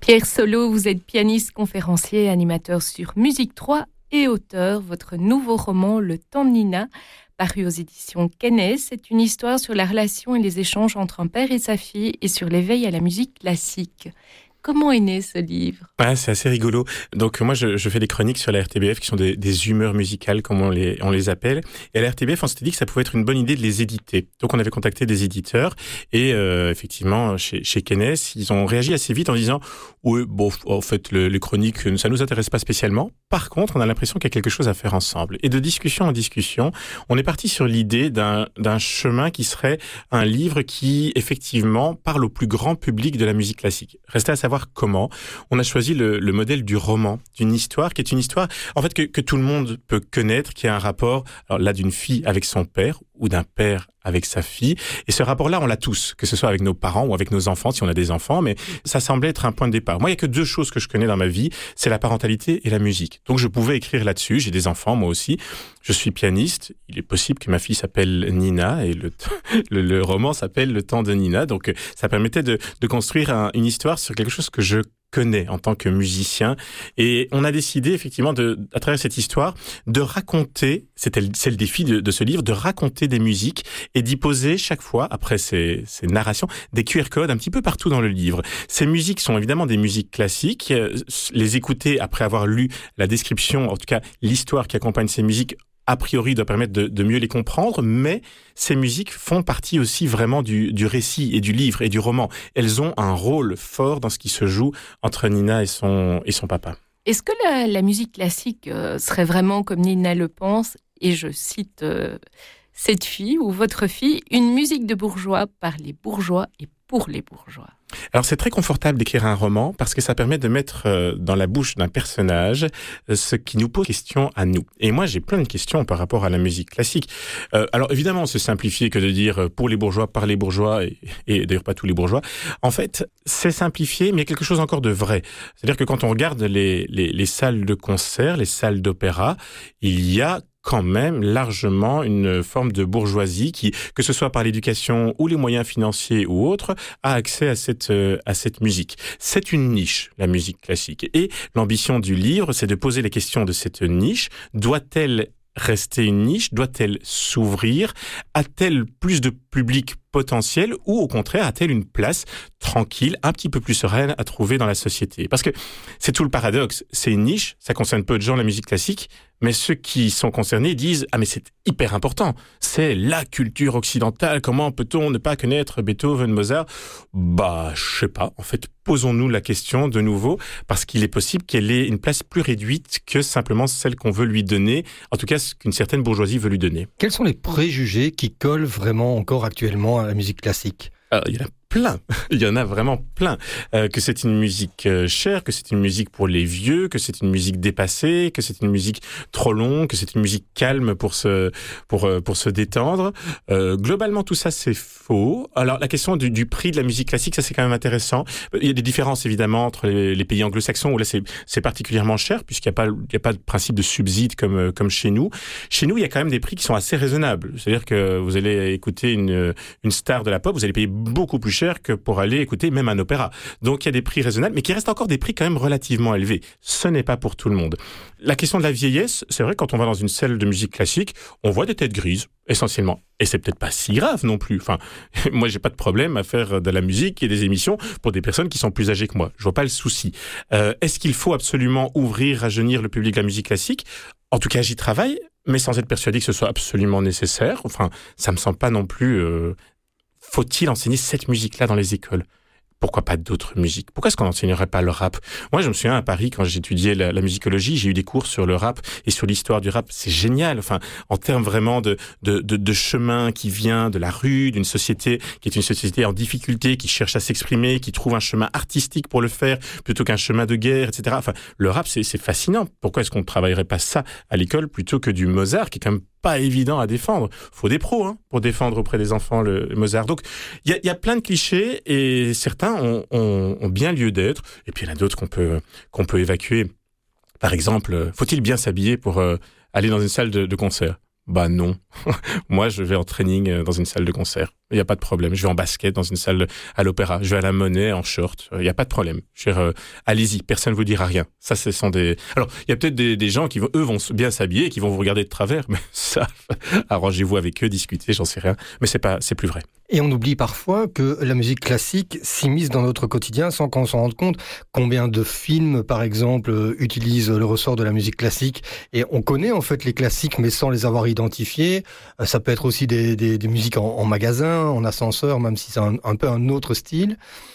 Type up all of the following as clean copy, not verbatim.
Pierre Solo, vous êtes pianiste, conférencier, animateur sur Musique 3 et auteur. Votre nouveau roman, Le temps de Nina, paru aux éditions Kennes, c'est une histoire sur la relation et les échanges entre un père et sa fille et sur l'éveil à la musique classique. Comment est né ce livre ? C'est assez rigolo. Donc moi, je fais des chroniques sur la RTBF qui sont des humeurs musicales, comme on les appelle. Et à la RTBF, on s'était dit que ça pouvait être une bonne idée de les éditer. Donc on avait contacté des éditeurs et effectivement, chez Kennes, ils ont réagi assez vite en disant « Oui, bon, en fait, les chroniques, ça nous intéresse pas spécialement. Par contre, on a l'impression qu'il y a quelque chose à faire ensemble. » Et de discussion en discussion, on est parti sur l'idée d'un chemin qui serait un livre qui, effectivement, parle au plus grand public de la musique classique. Restait à savoir comment. On a choisi le modèle du roman, d'une histoire qui est une histoire en fait que tout le monde peut connaître, qui a un rapport, alors là, d'une fille avec son père ou d'un père avec sa fille. Et ce rapport-là, on l'a tous, que ce soit avec nos parents ou avec nos enfants, si on a des enfants, mais ça semblait être un point de départ. Moi, il y a que deux choses que je connais dans ma vie, c'est la parentalité et la musique. Donc, je pouvais écrire là-dessus. J'ai des enfants, moi aussi. Je suis pianiste. Il est possible que ma fille s'appelle Nina et le roman s'appelle Le temps de Nina. Donc, ça permettait de construire une histoire sur quelque chose que je connais en tant que musicien. Et on a décidé, effectivement, à travers cette histoire, de raconter, c'est le défi de ce livre, de raconter des musiques et d'y poser chaque fois, après ces narrations, des QR codes un petit peu partout dans le livre. Ces musiques sont évidemment des musiques classiques. Les écouter après avoir lu la description, en tout cas l'histoire qui accompagne ces musiques, a priori doit permettre de mieux les comprendre, mais ces musiques font partie aussi vraiment du récit et du livre et du roman. Elles ont un rôle fort dans ce qui se joue entre Nina et son papa. Est-ce que la musique classique serait vraiment, comme Nina le pense, et je cite cette fille ou votre fille, une musique de bourgeois par les bourgeois et pour les bourgeois ? Alors c'est très confortable d'écrire un roman parce que ça permet de mettre dans la bouche d'un personnage ce qui nous pose question à nous. Et moi j'ai plein de questions par rapport à la musique classique. Alors évidemment c'est simplifié que de dire pour les bourgeois, par les bourgeois et d'ailleurs pas tous les bourgeois. En fait c'est simplifié mais il y a quelque chose encore de vrai. C'est-à-dire que quand on regarde les salles de concert, les salles d'opéra, il y a quand même largement une forme de bourgeoisie qui, que ce soit par l'éducation ou les moyens financiers ou autres, a accès à cette musique. C'est une niche, la musique classique. Et l'ambition du livre, c'est de poser les questions de cette niche. Doit-elle rester une niche ? Doit-elle s'ouvrir ? A-t-elle plus de public potentiel ou au contraire a-t-elle une place tranquille, un petit peu plus sereine à trouver dans la société ? Parce que c'est tout le paradoxe. C'est une niche, ça concerne peu de gens la musique classique, mais ceux qui sont concernés disent « Ah mais c'est hyper important, c'est la culture occidentale, comment peut-on ne pas connaître Beethoven, Mozart ?» Je sais pas. En fait, posons-nous la question de nouveau, parce qu'il est possible qu'elle ait une place plus réduite que simplement celle qu'on veut lui donner, en tout cas ce qu'une certaine bourgeoisie veut lui donner. Quels sont les préjugés qui collent vraiment encore actuellement à la musique classique ? Il y en a plein, il y en a vraiment plein. Que c'est une musique chère, que c'est une musique pour les vieux, que c'est une musique dépassée, que c'est une musique trop longue, que c'est une musique calme pour se détendre. Globalement, tout ça, c'est faux. Alors, la question du prix de la musique classique, ça, c'est quand même intéressant. Il y a des différences, évidemment, entre les pays anglo-saxons, où là, c'est particulièrement cher, puisqu'il n'y a pas de principe de subside comme chez nous. Chez nous, il y a quand même des prix qui sont assez raisonnables. C'est-à-dire que vous allez écouter une star de la pop, vous allez payer beaucoup plus cher que pour aller écouter même un opéra. Donc il y a des prix raisonnables, mais qui restent encore des prix quand même relativement élevés. Ce n'est pas pour tout le monde. La question de la vieillesse, c'est vrai, quand on va dans une salle de musique classique, on voit des têtes grises, essentiellement. Et c'est peut-être pas si grave non plus. Enfin, moi j'ai pas de problème à faire de la musique et des émissions pour des personnes qui sont plus âgées que moi. Je vois pas le souci. Est-ce qu'il faut absolument ouvrir, rajeunir le public de la musique classique ? En tout cas, j'y travaille, mais sans être persuadé que ce soit absolument nécessaire. Enfin, ça me semble pas non plus... Faut-il enseigner cette musique-là dans les écoles ? Pourquoi pas d'autres musiques ? Pourquoi est-ce qu'on n'enseignerait pas le rap ? Moi, je me souviens à Paris, quand j'étudiais la musicologie, j'ai eu des cours sur le rap et sur l'histoire du rap. C'est génial. Enfin, en termes vraiment de chemin qui vient de la rue, d'une société qui est une société en difficulté, qui cherche à s'exprimer, qui trouve un chemin artistique pour le faire, plutôt qu'un chemin de guerre, etc. Enfin, le rap, c'est fascinant. Pourquoi est-ce qu'on ne travaillerait pas ça à l'école plutôt que du Mozart, qui est quand même pas évident à défendre. Faut des pros pour défendre auprès des enfants le Mozart. Donc il y a plein de clichés et certains ont bien lieu d'être. Et puis il y en a d'autres qu'on peut évacuer. Par exemple, faut-il bien s'habiller pour aller dans une salle de concert ? Non. Moi, je vais en training dans une salle de concert. Il n'y a pas de problème. Je vais en basket dans une salle à l'opéra. Je vais à la Monnaie en short. Il n'y a pas de problème. Allez-y, personne ne vous dira rien. Ça, ce sont des... Alors, il y a peut-être des gens qui, eux, vont bien s'habiller et qui vont vous regarder de travers. Mais ça, arrangez-vous avec eux, discutez, j'en sais rien. Mais c'est plus vrai. Et on oublie parfois que la musique classique s'immisce dans notre quotidien sans qu'on s'en rende compte. Combien de films, par exemple, utilisent le ressort de la musique classique? Et on connaît en fait les classiques, mais sans les avoir identifiés. Ça peut être aussi des musiques en magasin, en ascenseur, même si c'est un peu un autre style.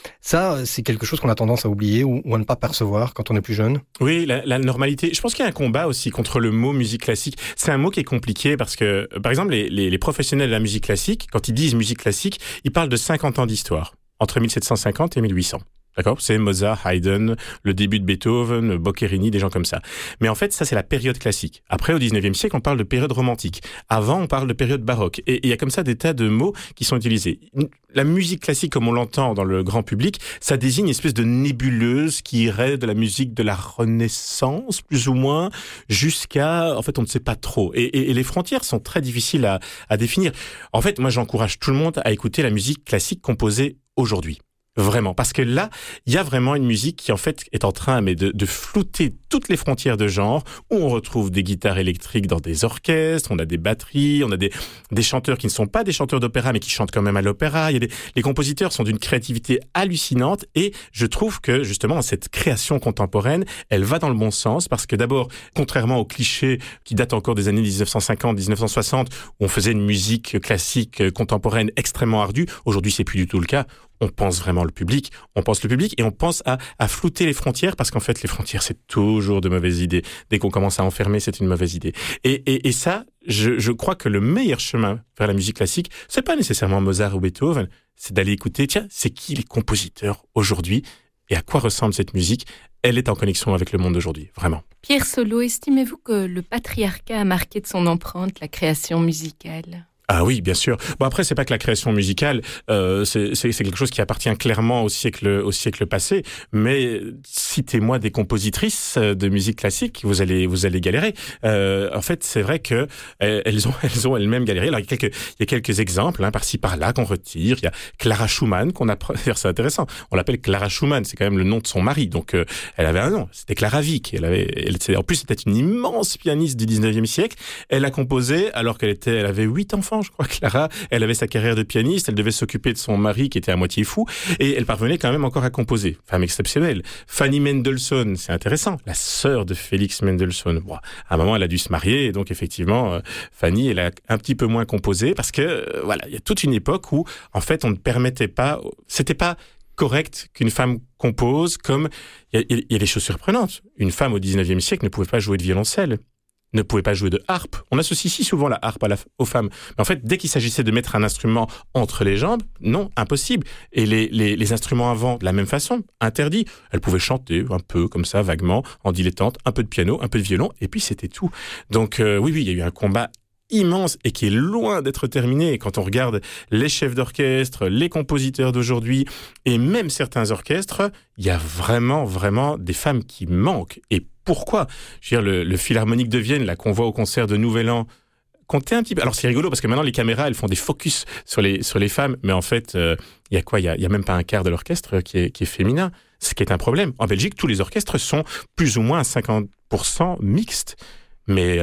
Ça, c'est quelque chose qu'on a tendance à oublier ou à ne pas percevoir quand on est plus jeune. Oui, la normalité. Je pense qu'il y a un combat aussi contre le mot musique classique. C'est un mot qui est compliqué parce que, par exemple, les professionnels de la musique classique, quand ils disent musique classique, ils parlent de 50 ans d'histoire, entre 1750 et 1800. D'accord ? C'est Mozart, Haydn, le début de Beethoven, Boccherini, des gens comme ça. Mais en fait, ça, c'est la période classique. Après, au 19e siècle, on parle de période romantique. Avant, on parle de période baroque. Et il y a comme ça des tas de mots qui sont utilisés. La musique classique, comme on l'entend dans le grand public, ça désigne une espèce de nébuleuse qui irait de la musique de la Renaissance, plus ou moins, jusqu'à... En fait, on ne sait pas trop. Et les frontières sont très difficiles à définir. En fait, moi, j'encourage tout le monde à écouter la musique classique composée aujourd'hui. Vraiment, parce que là, il y a vraiment une musique qui en fait est en train de flouter toutes les frontières de genre, où on retrouve des guitares électriques dans des orchestres, on a des batteries, on a des chanteurs qui ne sont pas des chanteurs d'opéra mais qui chantent quand même à l'opéra. Les compositeurs sont d'une créativité hallucinante et je trouve que justement cette création contemporaine, elle va dans le bon sens parce que d'abord, contrairement aux clichés qui datent encore des années 1950, 1960, où on faisait une musique classique contemporaine extrêmement ardue, aujourd'hui c'est plus du tout le cas. On pense vraiment le public, et on pense à flouter les frontières parce qu'en fait les frontières c'est toujours de mauvaises idées. Dès qu'on commence à enfermer, c'est une mauvaise idée. Et ça, je crois que le meilleur chemin vers la musique classique, c'est pas nécessairement Mozart ou Beethoven, c'est d'aller écouter, tiens, c'est qui les compositeurs aujourd'hui et à quoi ressemble cette musique? Elle est en connexion avec le monde d'aujourd'hui, vraiment. Pierre Solo, estimez-vous que le patriarcat a marqué de son empreinte la création musicale ? Ah oui, bien sûr. Bon après, c'est pas que la création musicale, c'est quelque chose qui appartient clairement au siècle passé. Mais citez-moi des compositrices de musique classique, vous allez galérer. En fait, c'est vrai que elles ont elles-mêmes galéré. Alors il y a quelques exemples, par-ci par-là qu'on retire. Il y a Clara Schumann qu'on a. C'est intéressant. On l'appelle Clara Schumann. C'est quand même le nom de son mari. Donc elle avait un nom. C'était Clara Wieck. En plus, c'était une immense pianiste du 19e siècle. Elle a composé alors elle avait 8 enfants. Je crois, Clara, elle avait sa carrière de pianiste, elle devait s'occuper de son mari qui était à moitié fou, et elle parvenait quand même encore à composer. Femme exceptionnelle. Fanny Mendelssohn, c'est intéressant, la sœur de Félix Mendelssohn. Bon, à un moment, elle a dû se marier, et donc effectivement, Fanny, elle a un petit peu moins composé, parce que, voilà, il y a toute une époque où, en fait, on ne permettait pas, c'était pas correct qu'une femme compose, comme, il y a des choses surprenantes. Une femme au 19e siècle ne pouvait pas jouer de violoncelle, ne pouvait pas jouer de harpe. On associe si souvent la harpe aux femmes. Mais en fait, dès qu'il s'agissait de mettre un instrument entre les jambes, non, impossible. Et les instruments avant, de la même façon, interdit. Elle pouvait chanter un peu comme ça, vaguement, en dilettante, un peu de piano, un peu de violon, et puis c'était tout. Donc oui, il y a eu un combat immense et qui est loin d'être terminé. Et quand on regarde les chefs d'orchestre, les compositeurs d'aujourd'hui et même certains orchestres, il y a vraiment, vraiment des femmes qui manquent. Et pourquoi ? Je veux dire, le Philharmonique de Vienne, là, qu'on voit au concert de Nouvel An, comptez un petit peu. Alors c'est rigolo parce que maintenant les caméras, elles font des focus sur les femmes, mais en fait, il y a quoi ? Il y a même pas un quart de l'orchestre qui est féminin, ce qui est un problème. En Belgique, tous les orchestres sont plus ou moins à 50% mixtes. Mais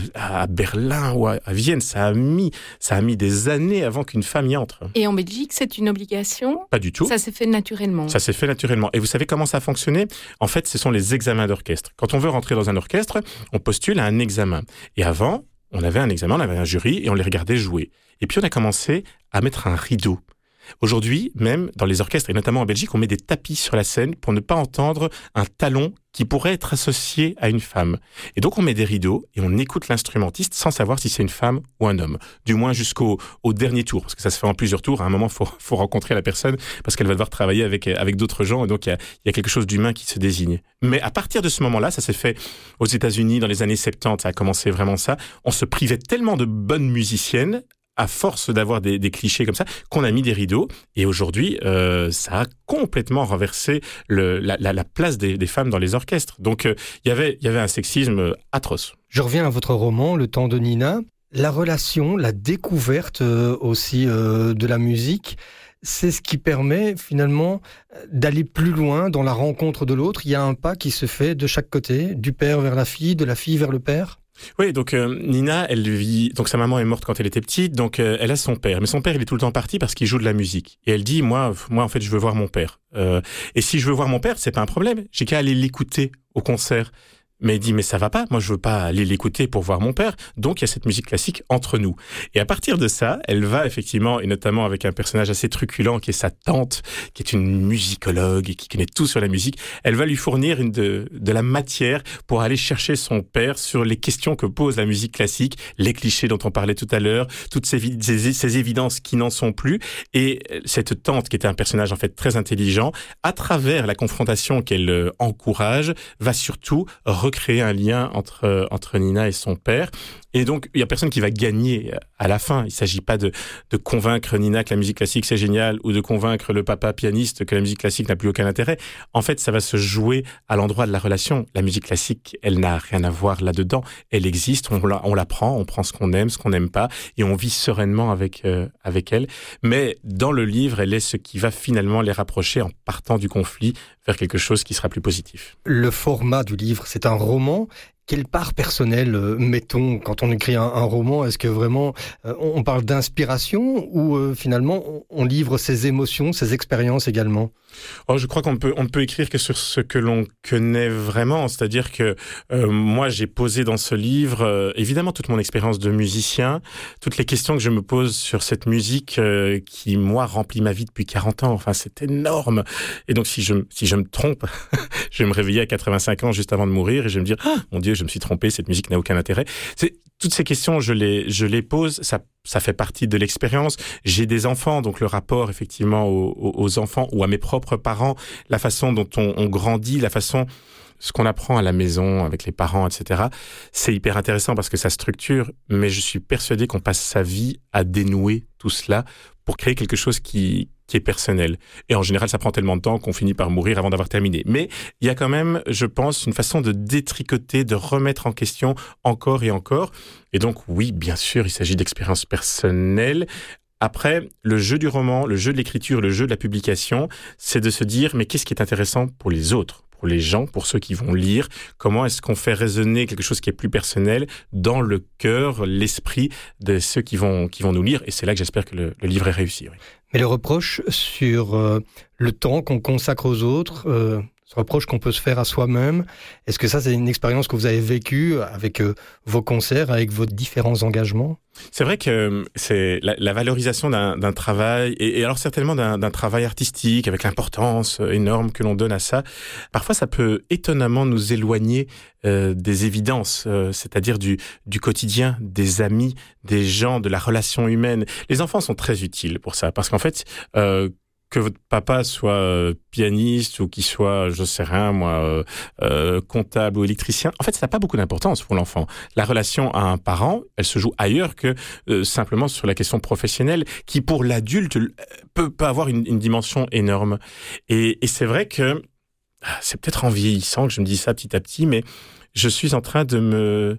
à Berlin ou à Vienne, ça a mis des années avant qu'une femme y entre. Et en Belgique, c'est une obligation ? Pas du tout. Ça s'est fait naturellement. Ça s'est fait naturellement. Et vous savez comment ça a fonctionné ? En fait, ce sont les examens d'orchestre. Quand on veut rentrer dans un orchestre, on postule à un examen. Et avant, on avait un examen, on avait un jury et on les regardait jouer. Et puis on a commencé à mettre un rideau. Aujourd'hui, même dans les orchestres, et notamment en Belgique, on met des tapis sur la scène pour ne pas entendre un talon qui pourrait être associé à une femme. Et donc on met des rideaux et on écoute l'instrumentiste sans savoir si c'est une femme ou un homme. Du moins jusqu'au dernier tour, parce que ça se fait en plusieurs tours. À un moment, faut rencontrer la personne parce qu'elle va devoir travailler avec d'autres gens. Et donc il y a quelque chose d'humain qui se désigne. Mais à partir de ce moment-là, ça s'est fait aux États-Unis dans les années 70, ça a commencé vraiment ça. On se privait tellement de bonnes musiciennes à force d'avoir des clichés comme ça, qu'on a mis des rideaux. Et aujourd'hui, ça a complètement renversé la place des femmes dans les orchestres. Donc, il y avait un sexisme atroce. Je reviens à votre roman, Le temps de Nina. La relation, la découverte aussi de la musique, c'est ce qui permet finalement d'aller plus loin dans la rencontre de l'autre. Il y a un pas qui se fait de chaque côté, du père vers la fille, de la fille vers le père. Oui, donc Nina, elle vit. Donc sa maman est morte quand elle était petite, donc elle a son père. Mais son père, il est tout le temps parti parce qu'il joue de la musique. Et elle dit, moi, en fait, je veux voir mon père. Et si je veux voir mon père, c'est pas un problème. J'ai qu'à aller l'écouter au concert. Mais il dit, mais ça va pas, moi je veux pas aller l'écouter pour voir mon père, donc il y a cette musique classique entre nous. Et à partir de ça, elle va effectivement, et notamment avec un personnage assez truculent qui est sa tante, qui est une musicologue et qui connaît tout sur la musique, elle va lui fournir de la matière pour aller chercher son père sur les questions que pose la musique classique, les clichés dont on parlait tout à l'heure, toutes ces évidences qui n'en sont plus. Et cette tante, qui était un personnage en fait très intelligent, à travers la confrontation qu'elle encourage, va surtout recréer un lien entre Nina et son père. Et donc, il y a personne qui va gagner à la fin. Il s'agit pas de convaincre Nina que la musique classique c'est génial ou de convaincre le papa pianiste que la musique classique n'a plus aucun intérêt. En fait, ça va se jouer à l'endroit de la relation. La musique classique, elle n'a rien à voir là-dedans. Elle existe, on la prend, on prend ce qu'on aime, ce qu'on n'aime pas, et on vit sereinement avec elle. Mais dans le livre, elle est ce qui va finalement les rapprocher en partant du conflit vers quelque chose qui sera plus positif. Le format du livre, c'est un roman. Quelle part personnelle mettons quand on écrit un roman? Est-ce que vraiment on parle d'inspiration ou finalement on livre ses émotions, ses expériences également? Je crois qu'on ne peut écrire que sur ce que l'on connaît vraiment. C'est-à-dire que moi, j'ai posé dans ce livre, évidemment, toute mon expérience de musicien, toutes les questions que je me pose sur cette musique qui, moi, remplit ma vie depuis 40 ans. Enfin, c'est énorme. Et donc, si je me trompe, je vais me réveiller à 85 ans juste avant de mourir et je vais me dire « Ah, mon Dieu, je me suis trompé, cette musique n'a aucun intérêt. » Toutes ces questions, je les pose, ça fait partie de l'expérience. J'ai des enfants, donc le rapport effectivement aux enfants ou à mes propres parents, la façon dont on grandit, ce qu'on apprend à la maison avec les parents, etc. C'est hyper intéressant parce que ça structure, mais je suis persuadé qu'on passe sa vie à dénouer tout cela pour créer quelque chose qui est personnel. Et en général, ça prend tellement de temps qu'on finit par mourir avant d'avoir terminé. Mais il y a quand même, je pense, une façon de détricoter, de remettre en question encore et encore. Et donc, oui, bien sûr, il s'agit d'expériences personnelles. Après, le jeu du roman, le jeu de l'écriture, le jeu de la publication, c'est de se dire, mais qu'est-ce qui est intéressant pour les autres ? Pour les gens, pour ceux qui vont lire, comment est-ce qu'on fait résonner quelque chose qui est plus personnel dans le cœur, l'esprit de ceux qui vont nous lire. Et c'est là que j'espère que le livre est réussi. Oui. Mais le reproche sur le temps qu'on consacre aux autres, ce reproche qu'on peut se faire à soi-même, est-ce que ça, c'est une expérience que vous avez vécue avec vos concerts, avec vos différents engagements ? C'est vrai que c'est la valorisation d'un travail, et alors certainement d'un travail artistique, avec l'importance énorme que l'on donne à ça. Parfois, ça peut étonnamment nous éloigner des évidences, c'est-à-dire du quotidien, des amis, des gens, de la relation humaine. Les enfants sont très utiles pour ça, parce qu'en fait... que votre papa soit pianiste ou qu'il soit, je sais rien, moi, comptable ou électricien, en fait, ça n'a pas beaucoup d'importance pour l'enfant. La relation à un parent, elle se joue ailleurs que simplement sur la question professionnelle, qui pour l'adulte peut avoir une dimension énorme. Et c'est vrai que c'est peut-être en vieillissant que je me dis ça petit à petit, mais je suis en train de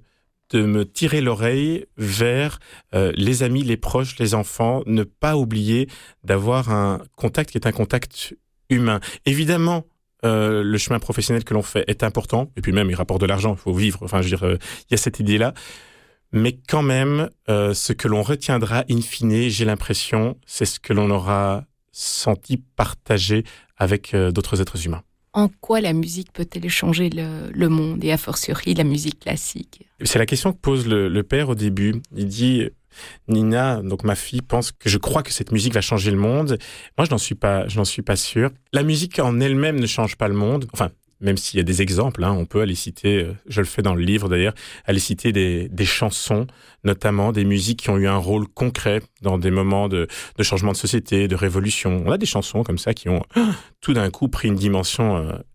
me tirer l'oreille vers les amis, les proches, les enfants, ne pas oublier d'avoir un contact qui est un contact humain. Évidemment, le chemin professionnel que l'on fait est important, et puis même il rapporte de l'argent, il faut vivre, enfin je veux dire, il y a cette idée-là, mais quand même, ce que l'on retiendra in fine, j'ai l'impression, c'est ce que l'on aura senti partager avec d'autres êtres humains. En quoi la musique peut-elle changer le monde, et a fortiori la musique classique ? C'est la question que pose le père au début. Il dit, Nina, donc ma fille, pense que je crois que cette musique va changer le monde. Moi, je n'en suis pas sûr. La musique en elle-même ne change pas le monde. Enfin, même s'il y a des exemples, on peut aller citer, je le fais dans le livre d'ailleurs, aller citer des chansons, notamment des musiques qui ont eu un rôle concret dans des moments de changement de société, de révolution. On a des chansons comme ça qui ont tout d'un coup pris une dimension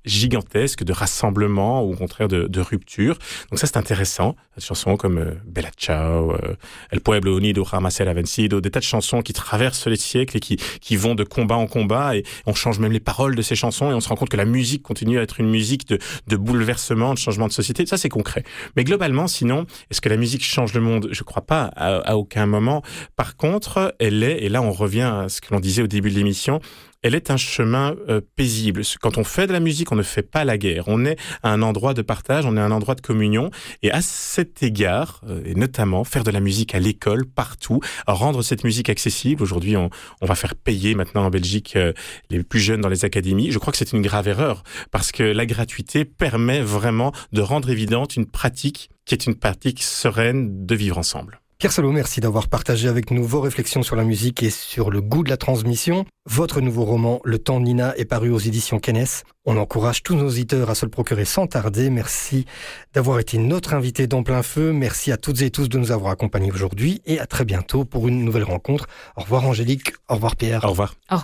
gigantesque de rassemblement ou au contraire de rupture. Donc ça, c'est intéressant. Des chansons comme Bella Ciao, El Pueblo Unido Jamás Será Vencido, des tas de chansons qui traversent les siècles et qui vont de combat en combat, et on change même les paroles de ces chansons et on se rend compte que la musique continue à être une musique de bouleversement, de changement de société. Ça, c'est concret. Mais globalement, sinon, est-ce que la musique change le monde? Je crois pas à aucun moment. Par contre, elle est, et là on revient à ce que l'on disait au début de l'émission, elle est un chemin paisible. Quand on fait de la musique, on ne fait pas la guerre. On est à un endroit de partage, on est à un endroit de communion. Et à cet égard, et notamment faire de la musique à l'école, partout, rendre cette musique accessible. Aujourd'hui, on va faire payer maintenant en Belgique les plus jeunes dans les académies. Je crois que c'est une grave erreur, parce que la gratuité permet vraiment de rendre évidente une pratique qui est une pratique sereine de vivre ensemble. Pierre Solo, merci d'avoir partagé avec nous vos réflexions sur la musique et sur le goût de la transmission. Votre nouveau roman, Le Temps de Nina, est paru aux éditions Kennes. On encourage tous nos auditeurs à se le procurer sans tarder. Merci d'avoir été notre invité dans Plein Feu. Merci à toutes et tous de nous avoir accompagnés aujourd'hui et à très bientôt pour une nouvelle rencontre. Au revoir Angélique, au revoir Pierre. Au revoir.